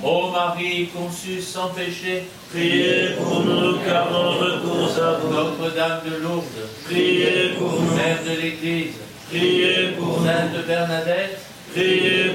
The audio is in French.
Ô Marie conçue sans péché, Priez pour nous, car on recours à vous. Notre-Dame de Lourdes, Priez pour nous. Mère de l'Église, Priez pour nous. Sainte Bernadette, Priez